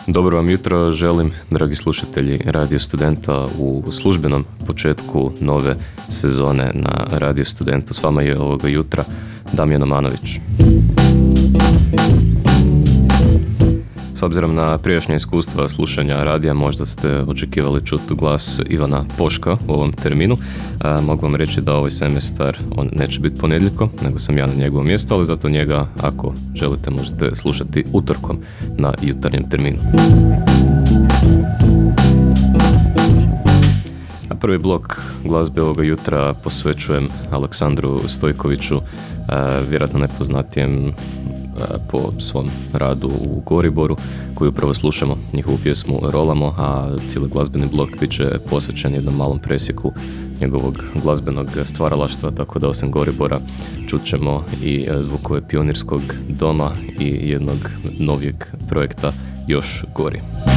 Dobro vam jutro želim, dragi slušatelji Radio Studenta, u službenom početku nove sezone na Radio Studentu. S vama je ovoga jutra Damjan Omanović. S obzirom na prijašnje iskustva slušanja radija, možda ste očekivali čuti glas Ivana Poška u ovom terminu. Mogu vam reći da ovaj semestar on neće biti ponedjeljkom, nego sam ja na njegovom mjestu, ali zato njega, ako želite, možete slušati utorkom na jutarnjem terminu. A prvi blok glazbe ovoga jutra posvećujem Aleksandru Stojkoviću, vjerojatno nepoznatijem po svom radu u Goriboru, koju upravo slušamo, njihovu pjesmu Rolamo, a cijeli glazbeni blok bit će posvećen jednom malom presjeku njegovog glazbenog stvaralaštva, tako da osim Goribora čut ćemo i zvukove Pionirskog doma i jednog novijeg projekta Još gori.